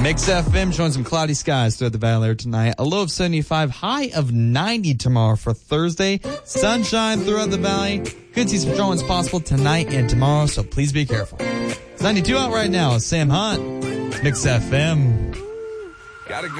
Mix FM showing some cloudy skies throughout the valley tonight. A low of 75, high of 90 tomorrow for Thursday. Sunshine throughout the valley. Could see some showings possible tonight and tomorrow, so please be careful. It's 92 out right now. Sam Hunt. It's Mix FM.